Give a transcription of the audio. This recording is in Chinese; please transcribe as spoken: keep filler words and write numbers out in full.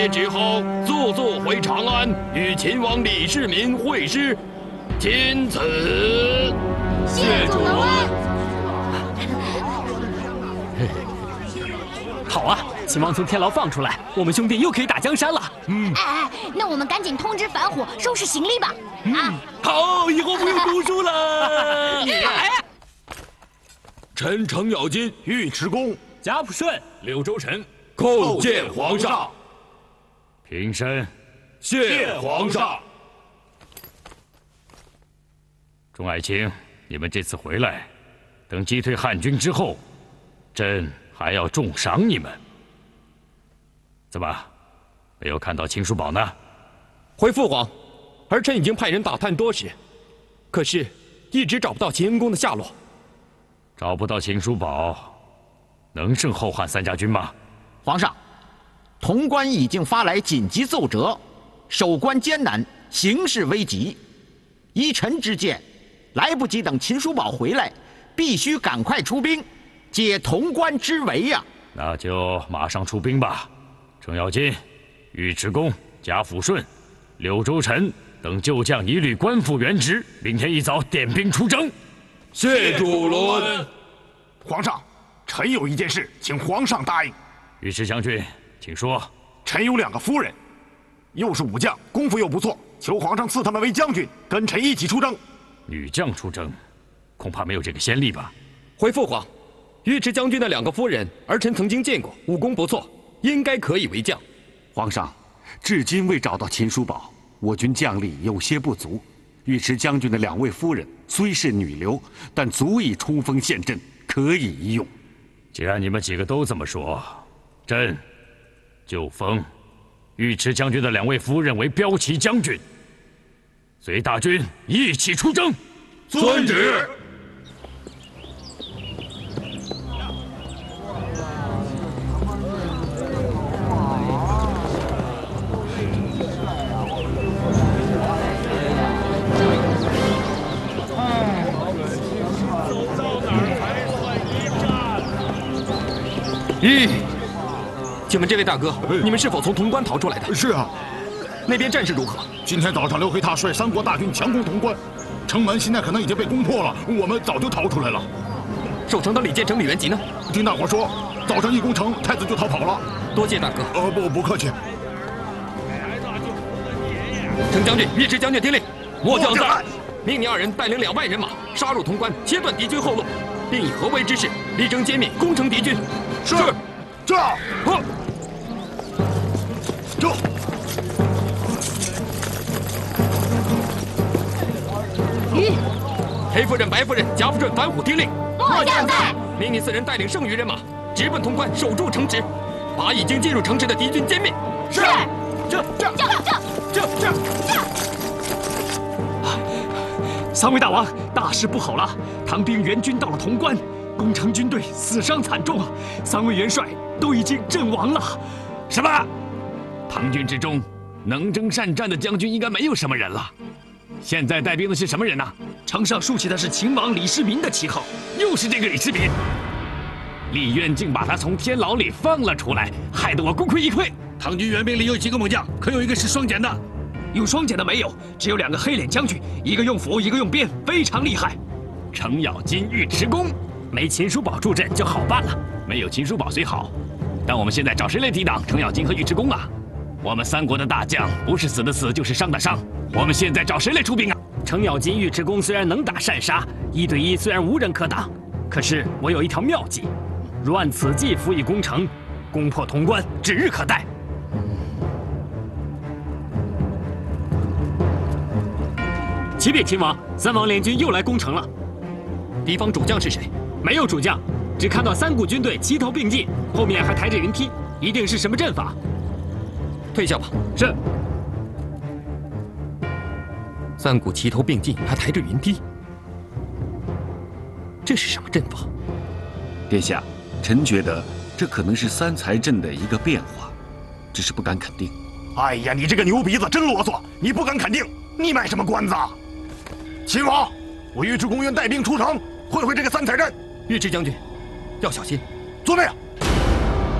之后，速速回长安，与秦王李世民会师，钦此。 谢主隆恩。 好啊，秦王从天牢放出来，我们兄弟又可以打江山了。 嗯，哎哎，那我们赶紧通知反虎，收拾行李吧。啊， 好，以后不用读书了。 你来。臣程咬金、尉迟恭、 贾普顺、 柳州臣叩见皇上。 平身。 谢皇上。 众爱卿，你们这次回来，等击退汉军之后，朕还要重赏你们。怎么，没有看到秦叔宝呢？ 回父皇，儿臣已经派人打探多时，可是一直找不到秦恩公的下落。 找不到秦叔宝，能胜后汉三家军吗？ 皇上，潼关已经发来紧急奏折，守关艰难，形势危急。依臣之见，来不及等秦叔宝回来，必须赶快出兵，解潼关之围呀！ 那就马上出兵吧。程咬金、尉迟恭、贾抚顺、柳州臣等旧将一律官复原职，明天一早点兵出征。 谢主隆恩。 皇上，臣有一件事，请皇上答应。 尉迟将军，请说。 臣有两个夫人，又是武将，功夫又不错，求皇上赐他们为将军，跟臣一起出征。 女将出征，恐怕没有这个先例吧？ 回父皇，尉迟将军的两个夫人，儿臣曾经见过，武功不错，应该可以为将。 皇上，至今未找到秦叔宝，我军将力有些不足。尉迟将军的两位夫人虽是女流，但足以冲锋陷阵，可以一用。 既然你们几个都这么说，朕就封尉迟将军的两位夫人为骠骑将军，随大军一起出征。 遵旨。 咦，请问这位大哥，你们是否从潼关逃出来的？ 是啊。 那边战事如何？ 今天早上刘黑闼率三国大军强攻潼关，城门现在可能已经被攻破了，我们早就逃出来了。 守城的李建成、李元吉呢？ 听大伙说，早上一攻城，太子就逃跑了。 多谢大哥。 呃，不不客气。 程将军、尉迟将军听令，末将在，命你二人带领两万人马杀入潼关，切断敌军后路，并以合围之势力争歼灭，攻城敌军。 是。这。 呵。 这。 吁。 黑夫人、白夫人、贾抚顺、樊虎听令。 末将在。 命你四人带领剩余人马直奔潼关，守住城池，把已经进入城池的敌军歼灭。 是。 这这这这这这。 三位大王，大事不好了！唐兵援军到了潼关，攻城军队死伤惨重啊！三位元帅都已经阵亡了。 什么？唐军之中，能征善战的将军应该没有什么人了。现在带兵的是什么人呢？ 城上竖起的是秦王李世民的旗号， 又是这个李世民。李渊竟把他从天牢里放了出来，害得我功亏一篑。 唐军援兵里有几个猛将，可有一个是双锏的？ 有双锏的没有，只有两个黑脸将军，一个用斧，一个用鞭，非常厉害。 程咬金、尉迟恭，没秦叔宝助阵就好办了。没有秦叔宝虽好，但我们现在找谁来抵挡程咬金和尉迟恭啊？我们三国的大将不是死的死，就是伤的伤，我们现在找谁来出兵啊？ 程咬金、尉迟恭虽然能打善杀，一对一虽然无人可挡，可是我有一条妙计，若按此计辅以攻城，攻破潼关指日可待。启禀秦王，三王联军又来攻城了。 敌方主将是谁？ 没有主将，只看到三股军队齐头并进，后面还抬着云梯，一定是什么阵法。 退下吧。 是。 三股齐头并进，还抬着云梯，这是什么阵法？ 殿下，臣觉得这可能是三才阵的一个变化，只是不敢肯定。 哎呀，你这个牛鼻子真啰嗦！你不敢肯定，你卖什么关子啊？秦王，我尉迟恭愿带兵出城，会会这个三才阵。 尉迟将军，要小心。 遵命。